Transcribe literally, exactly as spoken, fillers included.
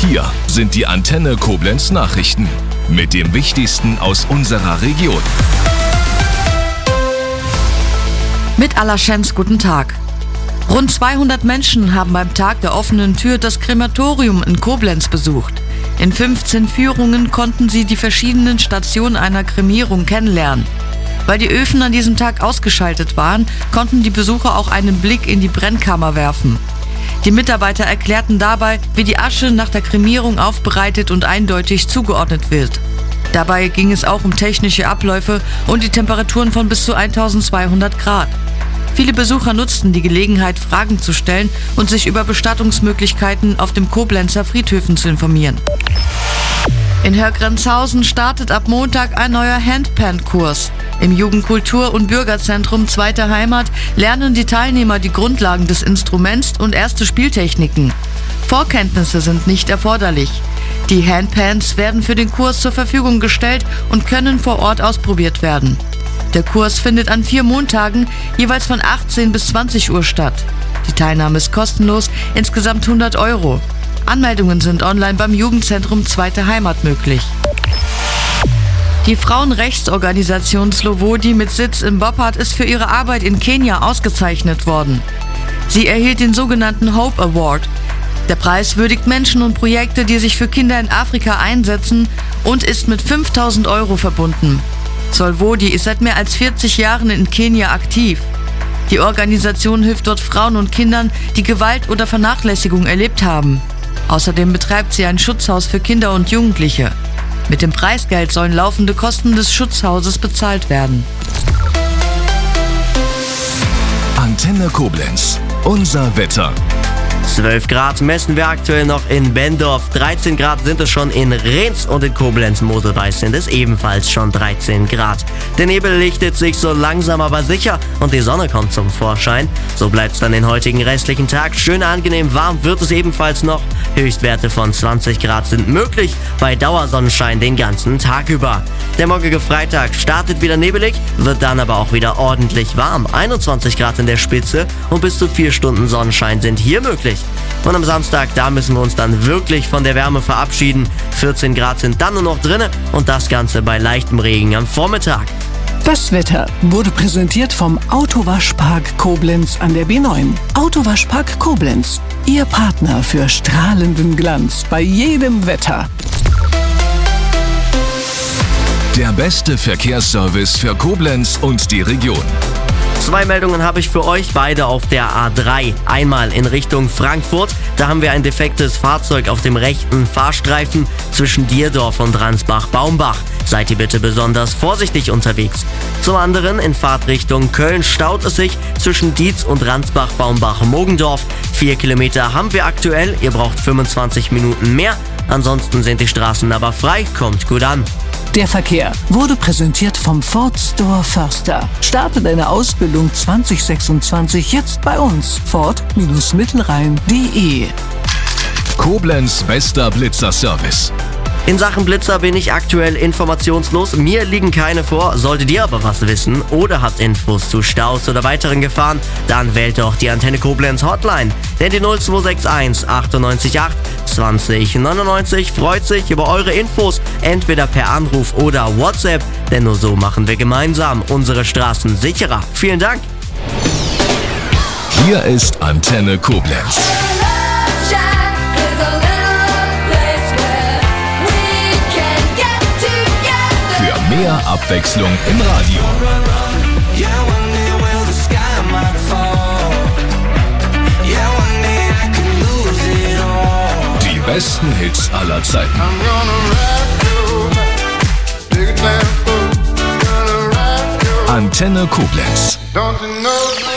Hier sind die Antenne Koblenz Nachrichten mit dem Wichtigsten aus unserer Region. Mit Alaschens guten Tag. Rund zweihundert Menschen haben beim Tag der offenen Tür das Krematorium in Koblenz besucht. In fünfzehn Führungen konnten sie die verschiedenen Stationen einer Kremierung kennenlernen. Weil die Öfen an diesem Tag ausgeschaltet waren, konnten die Besucher auch einen Blick in die Brennkammer werfen. Die Mitarbeiter erklärten dabei, wie die Asche nach der Kremierung aufbereitet und eindeutig zugeordnet wird. Dabei ging es auch um technische Abläufe und die Temperaturen von bis zu eintausendzweihundert Grad. Viele Besucher nutzten die Gelegenheit, Fragen zu stellen und sich über Bestattungsmöglichkeiten auf dem Koblenzer Friedhöfen zu informieren. In Hörgrenzhausen startet ab Montag ein neuer Handpan-Kurs. Im Jugendkultur- und Bürgerzentrum Zweite Heimat lernen die Teilnehmer die Grundlagen des Instruments und erste Spieltechniken. Vorkenntnisse sind nicht erforderlich. Die Handpans werden für den Kurs zur Verfügung gestellt und können vor Ort ausprobiert werden. Der Kurs findet an vier Montagen jeweils von achtzehn bis zwanzig Uhr statt. Die Teilnahme ist kostenlos, insgesamt hundert Euro. Anmeldungen sind online beim Jugendzentrum Zweite Heimat möglich. Die Frauenrechtsorganisation Slowodi mit Sitz in Boppard ist für ihre Arbeit in Kenia ausgezeichnet worden. Sie erhielt den sogenannten Hope Award. Der Preis würdigt Menschen und Projekte, die sich für Kinder in Afrika einsetzen, und ist mit fünftausend Euro verbunden. Slowodi ist seit mehr als vierzig Jahren in Kenia aktiv. Die Organisation hilft dort Frauen und Kindern, die Gewalt oder Vernachlässigung erlebt haben. Außerdem betreibt sie ein Schutzhaus für Kinder und Jugendliche. Mit dem Preisgeld sollen laufende Kosten des Schutzhauses bezahlt werden. Antenne Koblenz, unser Wetter. zwölf Grad messen wir aktuell noch in Bendorf, dreizehn Grad sind es schon in Rehns und in Koblenz-Moselweiß sind es ebenfalls schon dreizehn Grad. Der Nebel lichtet sich so langsam aber sicher und die Sonne kommt zum Vorschein. So bleibt es dann den heutigen restlichen Tag. Schön angenehm warm wird es ebenfalls noch. Höchstwerte von zwanzig Grad sind möglich bei Dauersonnenschein den ganzen Tag über. Der morgige Freitag startet wieder nebelig, wird dann aber auch wieder ordentlich warm. einundzwanzig Grad in der Spitze und bis zu vier Stunden Sonnenschein sind hier möglich. Und am Samstag, da müssen wir uns dann wirklich von der Wärme verabschieden. vierzehn Grad sind dann nur noch drinne und das Ganze bei leichtem Regen am Vormittag. Das Wetter wurde präsentiert vom Autowaschpark Koblenz an der B neun. Autowaschpark Koblenz, Ihr Partner für strahlenden Glanz bei jedem Wetter. Der beste Verkehrsservice für Koblenz und die Region. Zwei Meldungen habe ich für euch, beide auf der A drei. Einmal in Richtung Frankfurt, da haben wir ein defektes Fahrzeug auf dem rechten Fahrstreifen zwischen Dierdorf und Ransbach-Baumbach. Seid ihr bitte besonders vorsichtig unterwegs. Zum anderen in Fahrtrichtung Köln staut es sich zwischen Dietz und Ransbach-Baumbach-Mogendorf. Vier Kilometer haben wir aktuell, ihr braucht fünfundzwanzig Minuten mehr. Ansonsten sind die Straßen aber frei, kommt gut an. Der Verkehr wurde präsentiert vom Ford Store Förster. Starte deine Ausbildung zwanzig sechsundzwanzig jetzt bei uns. Ford Mittelrhein punkt de. Koblenz bester Blitzerservice. In Sachen Blitzer bin ich aktuell informationslos. Mir liegen keine vor. Solltet ihr aber was wissen oder habt Infos zu Staus oder weiteren Gefahren, dann wählt doch die Antenne Koblenz Hotline. Denn die null zwei sechs eins achtundneunzig acht zwanzig neunundneunzig freut sich über eure Infos, entweder per Anruf oder WhatsApp. Denn nur so machen wir gemeinsam unsere Straßen sicherer. Vielen Dank. Hier ist Antenne Koblenz. Für mehr Abwechslung im Radio. Die besten Hits aller Zeiten. Antenne Koblenz.